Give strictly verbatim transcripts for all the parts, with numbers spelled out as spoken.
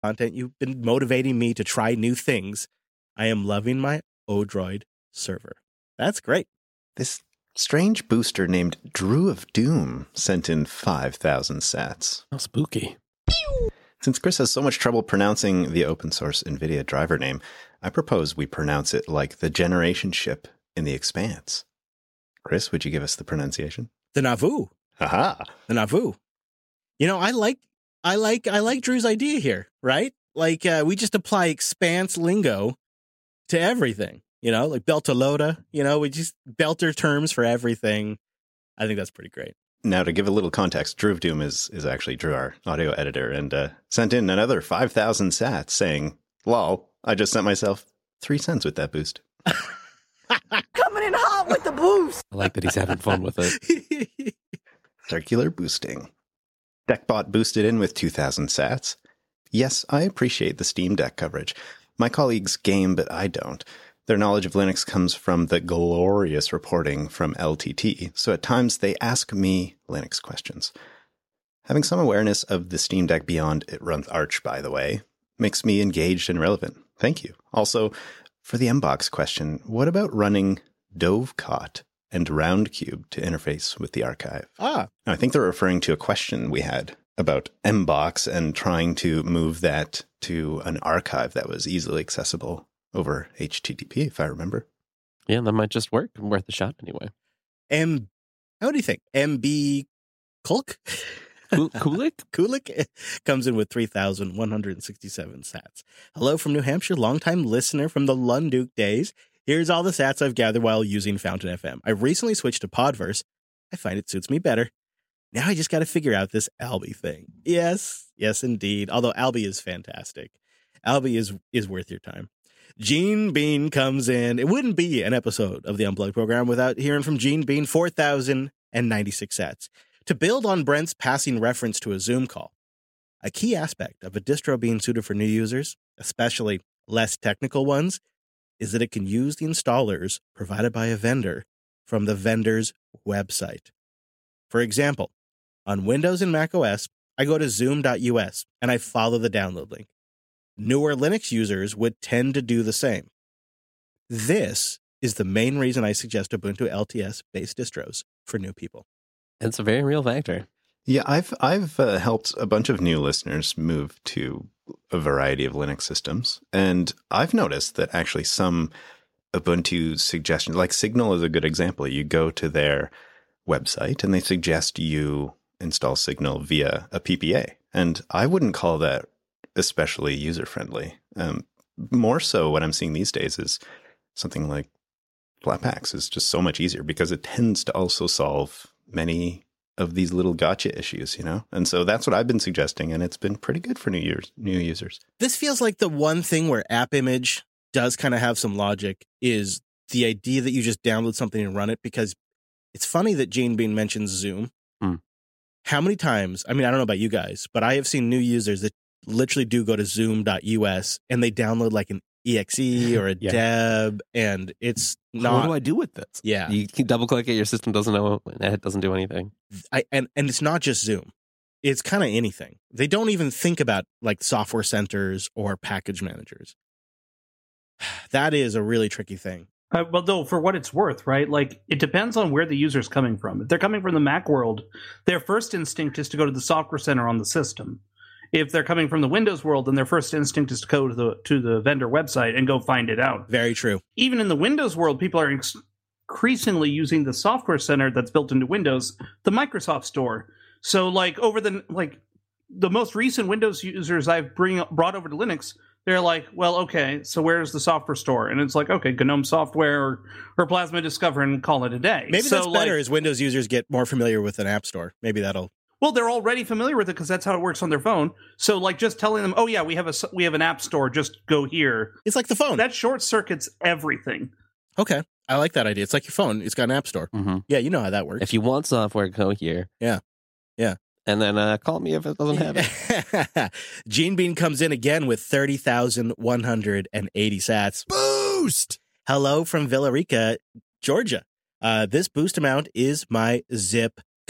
content. You've been motivating me to try new things. I am loving my Odroid server. That's great. This strange booster named Drew of Doom sent in five thousand sats. How spooky. Since Chris has so much trouble pronouncing the open source NVIDIA driver name, I propose we pronounce it like the generation ship in The Expanse. Chris, would you give us the pronunciation? The Nauvoo. Aha! The Nauvoo. You know, I like, I like, I like Drew's idea here, right? Like, uh, we just apply Expanse lingo to everything, you know, like Beltalowda, you know, we just belter terms for everything. I think that's pretty great. Now, to give a little context, Drew of Doom is, is actually Drew, our audio editor, and uh, sent in another five thousand sats saying, lol, I just sent myself three cents with that boost. Coming in hot with the boost. I like that he's having fun with it. Circular boosting. DeckBot boosted in with two thousand sats. Yes, I appreciate the Steam Deck coverage. My colleagues game, but I don't. Their knowledge of Linux comes from the glorious reporting from L T T, so at times they ask me Linux questions. Having some awareness of the Steam Deck beyond it runs Arch, by the way, makes me engaged and relevant. Thank you. Also, for the Mbox question, what about running Dovecot and Roundcube to interface with the archive? Ah. Now, I think they're referring to a question we had about Mbox and trying to move that to an archive that was easily accessible over H T T P, if I remember. Yeah, that might just work. Worth a shot anyway. M, how do you think? M B Kulk? Kulik? Kulik comes in with three thousand one hundred sixty-seven sats. Hello from New Hampshire, longtime listener from the Lunduke days. Here's all the sats I've gathered while using Fountain F M. I've recently switched to Podverse. I find it suits me better. Now I just got to figure out this Alby thing. Yes, yes, indeed. Although Alby is fantastic. Alby is, is worth your time. Gene Bean comes in. It wouldn't be an episode of the Unplugged program without hearing from Gene Bean, four thousand ninety-six sats. To build on Brent's passing reference to a Zoom call, a key aspect of a distro being suited for new users, especially less technical ones, is that it can use the installers provided by a vendor from the vendor's website. For example, on Windows and macOS, I go to zoom dot U S and I follow the download link. Newer Linux users would tend to do the same. This is the main reason I suggest Ubuntu L T S-based distros for new people. It's a very real factor. Yeah, I've I've uh, helped a bunch of new listeners move to a variety of Linux systems, and I've noticed that actually some Ubuntu suggestions, like Signal is a good example. You go to their website and they suggest you install Signal via a P P A, and I wouldn't call that especially user-friendly. Um, more so what I'm seeing these days is something like Flatpaks is just so much easier because it tends to also solve many of these little gotcha issues, you know? And so that's what I've been suggesting, and it's been pretty good for new years, new users. This feels like the one thing where AppImage does kind of have some logic is the idea that you just download something and run it, because it's funny that Gene Bean mentions Zoom. Hmm. How many times, I mean, I don't know about you guys, but I have seen new users that literally do go to zoom dot U S and they download like an E X E or a Yeah. deb, and it's not. What do I do with this? Yeah. You can double click it, your system doesn't know, it doesn't do anything. I, and, and it's not just Zoom. It's kind of anything. They don't even think about like software centers or package managers. That is a really tricky thing. Uh, well, though, for what it's worth, right? Like, it depends on where the user's coming from. If they're coming from the Mac world, their first instinct is to go to the software center on the system. If they're coming from the Windows world, then their first instinct is to go to the to the vendor website and go find it out. Very true. Even in the Windows world, people are ex- increasingly using the software center that's built into Windows, the Microsoft Store. So, like, over the like the most recent Windows users I've bring brought over to Linux, they're like, well, okay, so where's the software store? And it's like, okay, GNOME Software or, or Plasma Discover, and call it a day. Maybe so, that's better like, as Windows users get more familiar with an app store. Maybe that'll. well, they're already familiar with it because that's how it works on their phone. So, like, just telling them, oh yeah, we have a we have an app store, just go here. It's like the phone. That short circuits everything. Okay. I like that idea. It's like your phone. It's got an app store. Mm-hmm. Yeah, you know how that works. If you want software, go here. Yeah. Yeah. And then uh, call me if it doesn't have it. Gene Bean comes in again with thirty thousand one hundred eighty sats. Boost! Hello from Villarica, Georgia. Uh, this boost amount is my zip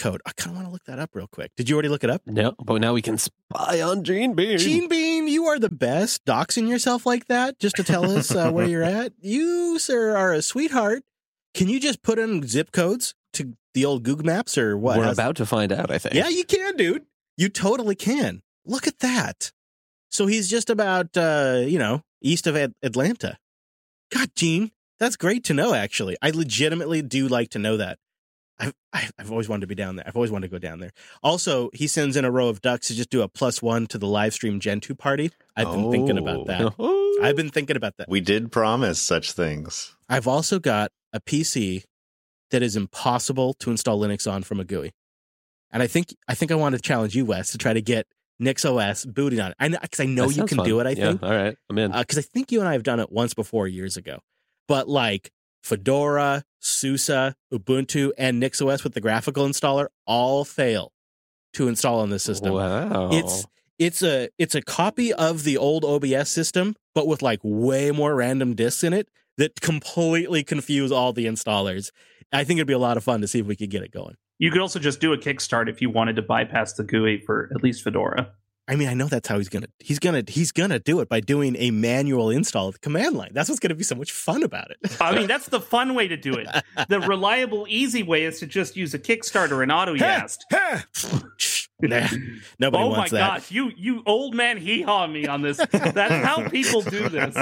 code. I kind of want to look that up real quick. Did you already look it up? No, but now we can spy on Gene Bean. Gene Bean, you are the best. Doxing yourself like that just to tell us uh, where you're at. You, sir, are a sweetheart. Can you just put in zip codes to the old Google Maps or what? We're How's- about to find out, I think. Yeah, you can, dude. You totally can. Look at that. So he's just about, uh, you know, east of Ad- Atlanta. God, Gene, that's great to know, actually. I legitimately do like to know that. I've, I've always wanted to be down there. I've always wanted to go down there. Also, he sends in a row of ducks to just do a plus one to the live stream Gen two party. I've been thinking about that. Oh. I've been thinking about that. We did promise such things. I've also got a P C that is impossible to install Linux on from a G U I. And I think I think I want to challenge you, Wes, to try to get NixOS booting on it. I know, because I know That you sounds can fun. do it, I Yeah, think. all right, I'm in. Because I think you and I have done it once before years ago. But like Fedora, SUSE, Ubuntu, and NixOS with the graphical installer all fail to install on this system. Wow. It's it's a it's a copy of the old O B S system, but with like way more random disks in it that completely confuse all the installers. I think it'd be a lot of fun to see if we could get it going. You could also just do a kickstart if you wanted to bypass the G U I for at least Fedora. I mean, I know that's how he's gonna he's gonna he's gonna do it by doing a manual install of the command line. That's what's gonna be so much fun about it. I mean, that's the fun way to do it. The reliable, easy way is to just use a Kickstarter or an AutoYast. Nah, nobody Oh my wants that. gosh, you you old man hee-haw me on this. That's how people do this.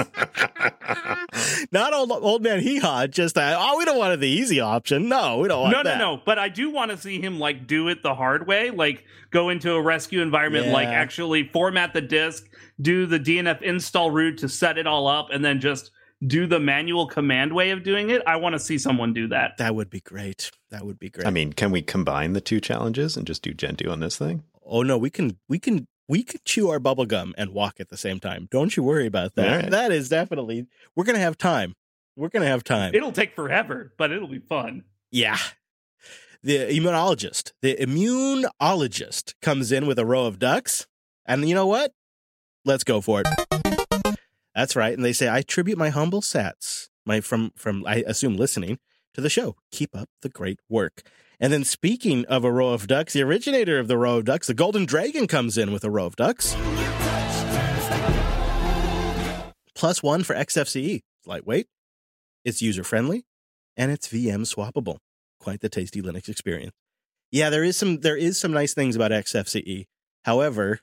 Not old old man hee haw. Just uh, oh, we don't want the easy option. No, we don't want No, that. no, no. But I do want to see him like do it the hard way, like go into a rescue environment, Yeah. like actually format the disk, do the D N F install route to set it all up, and then just do the manual command way of doing it. I want to see someone do that. That would be great. That would be great. I mean, can we combine the two challenges and just do Gen two on this thing? oh no, we can we can we could chew our bubble gum and walk at the same time. Don't you worry about that. All right. That is definitely we're gonna have time. We're gonna have time. It'll take forever, but it'll be fun. Yeah. The immunologist, the immunologist comes in with a row of ducks, and you know what? Let's go for it. That's right. And they say, I tribute my humble sats, my from from I assume listening to the show. Keep up the great work. And then speaking of a row of ducks, the originator of the row of ducks, the Golden Dragon, comes in with a row of ducks. Plus one for X F C E. It's lightweight, it's user-friendly, and it's V M swappable. Quite the tasty Linux experience. Yeah, there is some there is some nice things about X F C E. However,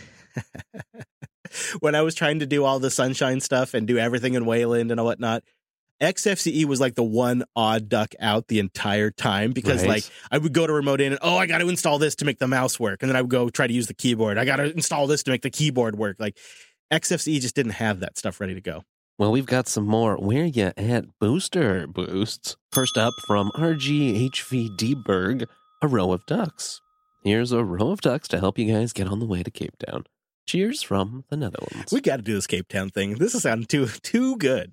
when I was trying to do all the Sunshine stuff and do everything in Wayland and whatnot, X F C E was like the one odd duck out the entire time because Right. like I would go to remote in and, oh, I got to install this to make the mouse work. And then I would go try to use the keyboard. I got to install this to make the keyboard work. Like X F C E just didn't have that stuff ready to go. Well, we've got some more Where Ya At booster boosts. First up from R G H V Dberg, a row of ducks. Here's a row of ducks to help you guys get on the way to Cape Town. Cheers from the Netherlands. We got to do this Cape Town thing. This is sounding too too good.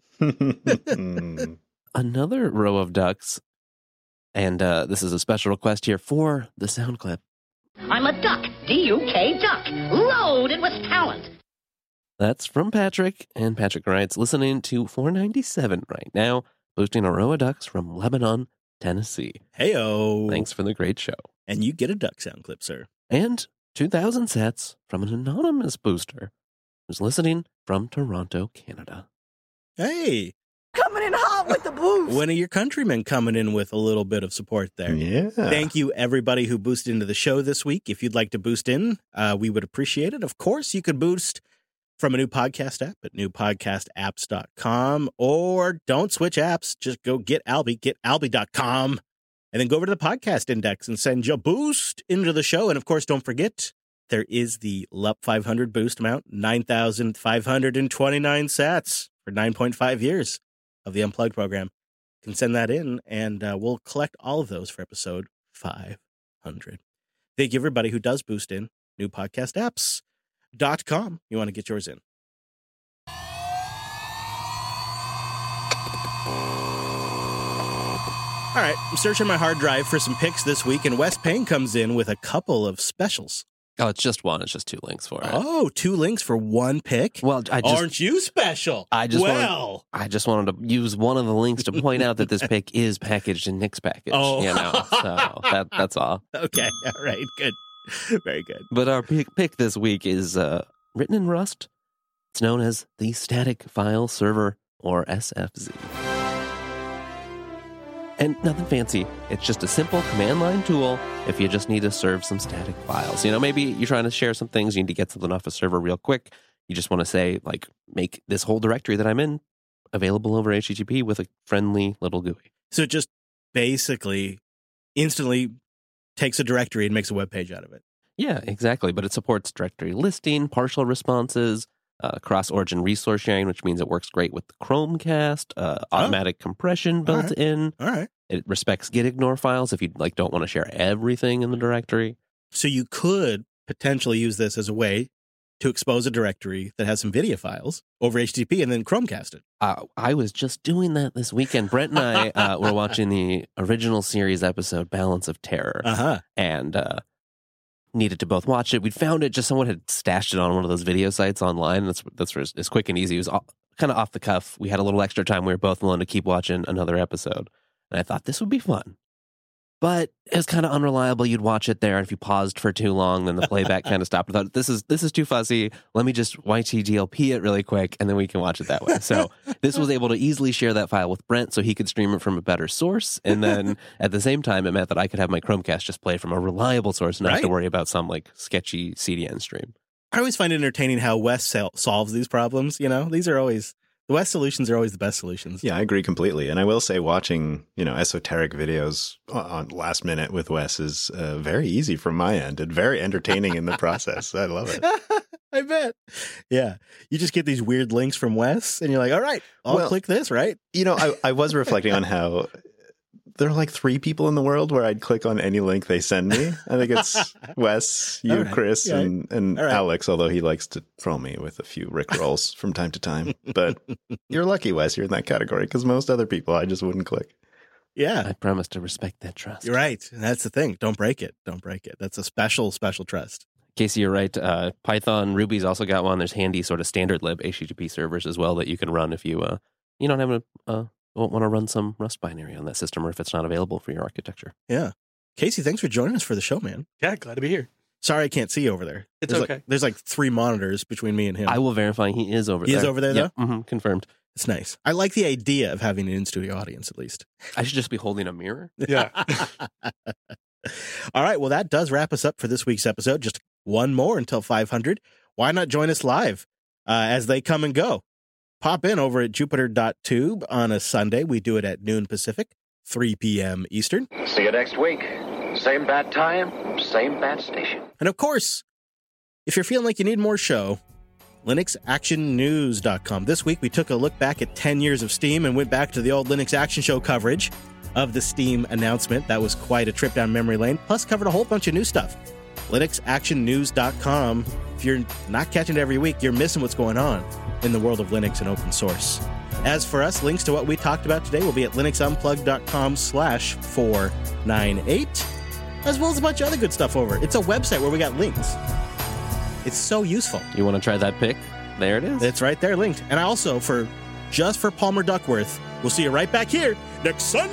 Another row of ducks, and uh, this is a special request here for the sound clip. I'm a duck, D U K duck, loaded with talent. That's from Patrick, and Patrick writes, listening to four ninety-seven right now, boosting a row of ducks from Lebanon, Tennessee. Heyo. Thanks for the great show. And you get a duck sound clip, sir. And two thousand sets from an anonymous booster who's listening from Toronto, Canada. Hey, Coming in hot with the boost. one of your countrymen coming in with a little bit of support there. Yeah. Thank you, everybody who boosted into the show this week. If you'd like to boost in, uh, we would appreciate it. Of course, you could boost from a new podcast app at new podcast apps dot com, or don't switch apps. Just go get Alby, get alby dot com, and then go over to the podcast index and send your boost into the show. And of course, don't forget, there is the L U P five hundred boost amount, nine thousand five hundred twenty-nine sats for nine point five years of the Unplugged program. You can send that in, and uh, we'll collect all of those for episode five hundred. Thank you, everybody who does boost in. new podcast apps dot com. You want to get yours in. All right, I'm searching my hard drive for some picks this week, and Wes Payne comes in with a couple of specials Oh, it's just one. It's just two links for it. Oh, two links for one pick? Well, I just Aren't you special? I just well. wanted, I just wanted to use one of the links to point out that this pick is packaged in Nick's package. Oh. You know, so that that's all. Okay, all right, good. Very good. But our pick, pick this week is uh, written in Rust. It's known as the Static File Server, or S F Z. And nothing fancy. It's just a simple command line tool if you just need to serve some static files. You know, maybe you're trying to share some things, you need to get something off a server real quick. You just want to say, like, make this whole directory that I'm in available over H T T P with a friendly little G U I. So it just basically instantly takes a directory and makes a web page out of it. Yeah, exactly. But it supports directory listing, partial responses, uh, cross-origin resource sharing, which means it works great with the Chromecast, uh, automatic oh. compression built All right. in. All right. It respects git ignore files if you like don't want to share everything in the directory. So you could potentially use this as a way to expose a directory that has some video files over H T T P and then Chromecast it. Uh, I was just doing that this weekend. Brent and I uh, were watching the original series episode Balance of Terror, Uh-huh. and uh, needed to both watch it. We found it, just someone had stashed it on one of those video sites online. That's that's it's quick and easy. It was all, kind of off the cuff. We had a little extra time. We were both willing to keep watching another episode. And I thought this would be fun. But it was kind of unreliable. You'd watch it there, and if you paused for too long, then the playback kind of stopped. I thought, this is this is too fuzzy. Let me just Y T D L P it really quick, and then we can watch it that way. So this was able to easily share that file with Brent so he could stream it from a better source. And then at the same time, it meant that I could have my Chromecast just play from a reliable source and not Right. have to worry about some like sketchy C D N stream. I always find it entertaining how Wes sol- solves these problems. You know, these are always, the Wes solutions are always the best solutions. Yeah, I agree completely. And I will say watching, you know, esoteric videos on last minute with Wes is uh, very easy from my end and very entertaining in the process. I love it. I bet. Yeah. You just get these weird links from Wes and you're like, all right, I'll Well, click this, right? You know, I, I was reflecting on how there are like three people in the world where I'd click on any link they send me. I think it's Wes, you, All right. Chris, Yeah. and, and All right. Alex, although he likes to troll me with a few Rick rolls from time to time. But you're lucky, Wes, you're in that category, because most other people I just wouldn't click. Yeah. I promise to respect that trust. You're right. And that's the thing. Don't break it. Don't break it. That's a special, special trust. Casey, you're right. Uh, Python, Ruby's also got one. There's handy sort of standard lib H T T P servers as well that you can run if you uh, you don't have a uh, won't want to run some Rust binary on that system, or if it's not available for your architecture. Yeah. Casey, thanks for joining us for the show, man. Yeah, glad to be here. Sorry I can't see you over there. It's there's okay. Like, there's like three monitors between me and him. I will verify he is over He there. is over there, Yep, mhm, confirmed. It's nice. I like the idea of having an in-studio audience, at least. I should just be holding a mirror. Yeah. All right. Well, that does wrap us up for this week's episode. Just one more until five hundred. Why not join us live uh, as they come and go? Pop in over at jupiter dot tube on a Sunday. We do it at noon Pacific, three p.m. Eastern. See you next week. Same bat time, same bat station. And of course, if you're feeling like you need more show, linux action news dot com. This week, we took a look back at ten years of Steam and went back to the old Linux Action Show coverage of the Steam announcement. That was quite a trip down memory lane, plus covered a whole bunch of new stuff. linux action news dot com. If you're not catching it every week, you're missing what's going on in the world of Linux and open source. As for us, links to what we talked about today will be at linux unplugged dot com slash four ninety-eight, as well as a bunch of other good stuff over. It's a website where we got links. It's so useful. You want to try that pick? There it is. It's right there linked. And I also, for just for Palmer Duckworth, we'll see you right back here next Sunday.